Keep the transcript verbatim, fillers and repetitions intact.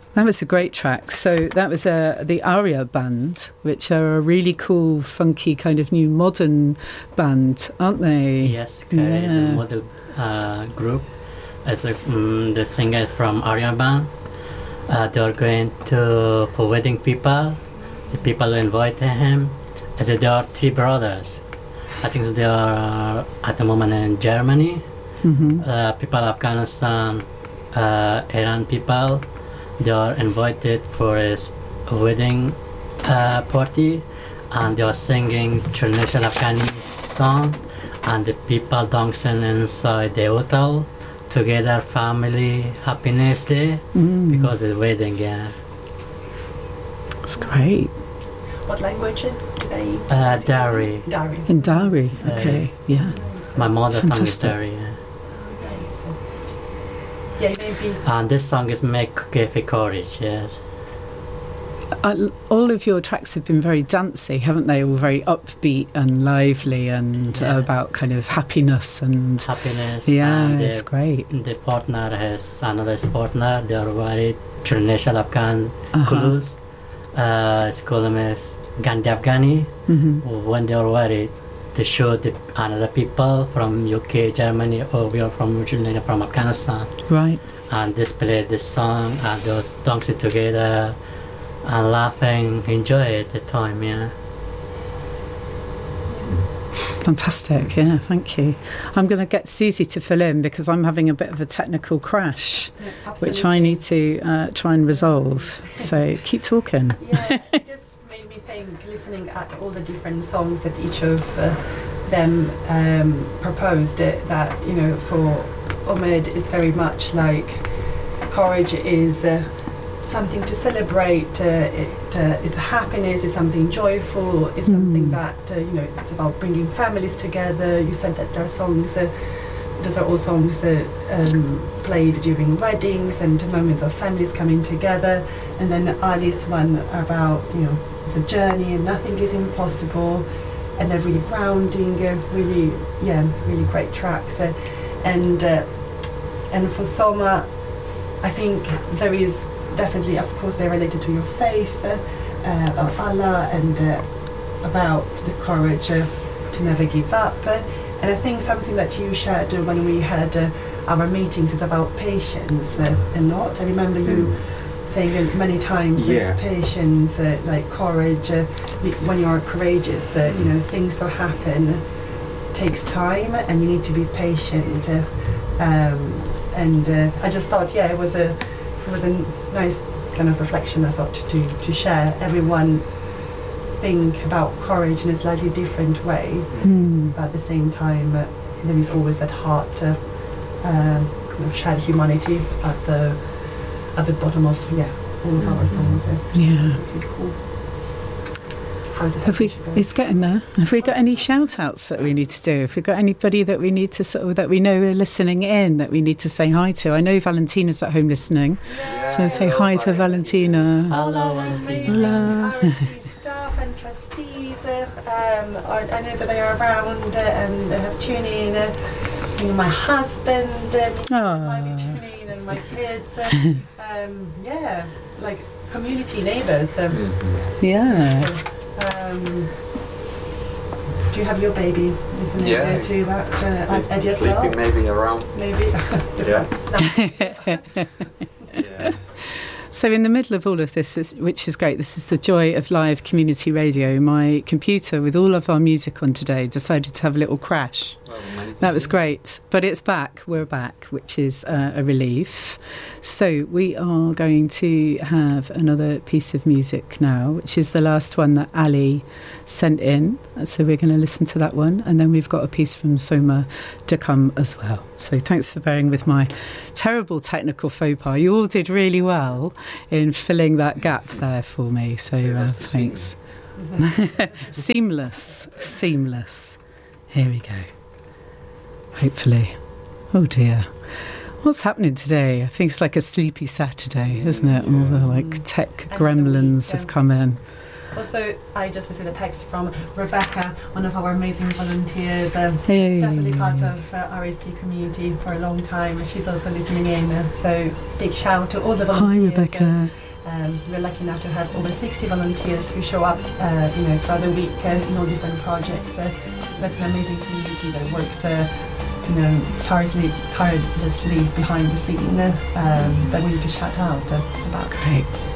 That was a great track. So that was uh, the Aria Band, which are a really cool, funky kind of new modern band, aren't they? Yes, Kari yeah. is a model uh, group. As a, um, the singer is from Aria Band. Uh, they are going to for wedding people. The people who invited him. As there are three brothers. I think they are uh, at the moment in Germany. Mm-hmm. Uh, people of Afghanistan, uh, Iran people. They are invited for a wedding uh, party, and they are singing traditional Afghani song, and the people dancing inside the hotel together, family happiness day mm. because of the wedding. Yeah, it's great. What language do they? Uh, Dari. Dari. In Dari. Okay. Uh, yeah. My mother tongue is Fantastic. Dari. Yeah. Yeah, maybe. And this song is Make Give Courage, yes. Uh, all of your tracks have been very dancey, haven't they? All very upbeat and lively and yeah. uh, about kind of happiness and... Happiness. Yeah, and it's the, great. The partner has another partner. They are very traditional Afghan uh-huh. clothes. Uh, it's called as Gandhi Afghani. Mm-hmm. When they are married, they show the another people from U K, Germany, or we are from originally from Afghanistan. Right. And they play this song and they dance it together and laughing, enjoy it at the time, yeah. Fantastic, yeah, thank you. I'm going to get Susie to fill in because I'm having a bit of a technical crash, yeah, which I need to uh, try and resolve. So keep talking. Yeah, it just made me think, listening at all the different songs that each of uh, them um, proposed, it, that, you know, for Omid is very much like courage is uh, something to celebrate, uh, it uh, is happiness, is something joyful, is something mm. that, uh, you know, it's about bringing families together. You said that there are songs, uh, those are all songs that um, played during weddings and moments of families coming together. And then Ali's one about, you know, it's a journey and nothing is impossible, and they're really grounding, uh, really, yeah, really great tracks. Uh, and uh, and for Soma, I think there is definitely, of course, they're related to your faith, uh, uh, of Allah, and uh, about the courage uh, to never give up. Uh, and I think something that you shared uh, when we had uh, our meetings is about patience uh, a lot. I remember you mm. saying it many times, yeah. uh, patience, uh, like courage. Uh, when you're courageous, uh, you know, things will happen. It takes time, and you need to be patient. Uh, um, and uh, I just thought, yeah, it was a it was a nice kind of reflection, I thought, to to share. Everyone think about courage in a slightly different way, mm. but at the same time, uh, there is always that heart to uh, kind of shared humanity at the at the bottom of yeah all of our songs. So yeah, it's really cool. How's it? Have we? It's getting there. Have we got any shout outs that we need to do? Have we got anybody that we need to sort of that we know are listening in that we need to say hi to? I know Valentina's at home listening, yeah. so say hi to Valentina. Hello, Hello. R S C staff and trustees. Uh, um, are, I know that they are around uh, and uh, have tuned in. Uh, you know, my husband uh, might be tuning in, and my kids. Uh, um, yeah, like community neighbours. Um, mm-hmm. Yeah. So, Um, do you have your baby listening yeah. to that, uh, Eddie as Sleeping well? maybe around. Maybe. yeah. yeah. So in the middle of all of this, is, which is great, this is the joy of live community radio, my computer with all of our music on today decided to have a little crash. Well, that was great, but it's back, we're back, which is uh, a relief. So we are going to have another piece of music now, which is the last one that Ali sent in. So we're going to listen to that one, and then we've got a piece from Soma to come as well. So thanks for bearing with my terrible technical faux pas. You all did really well in filling that gap there for me, so uh, thanks. Seamless, seamless. Here we go. Hopefully. Oh dear. What's happening today? I think it's like a sleepy Saturday, isn't it? All the like tech gremlins have come in. Also, I just received a text from Rebecca, one of our amazing volunteers, um, Hey. definitely part of uh, R S T community for a long time. She's also listening in, uh, so big shout to all the Hi, volunteers. Rebecca. Um, we're lucky enough to have over sixty volunteers who show up, uh, you know, throughout the week uh, in all different projects. Uh, that's an amazing community that works, uh, you know, tirelessly, tirelessly behind the scene. Uh, um, that we need to shout out uh, about. Great.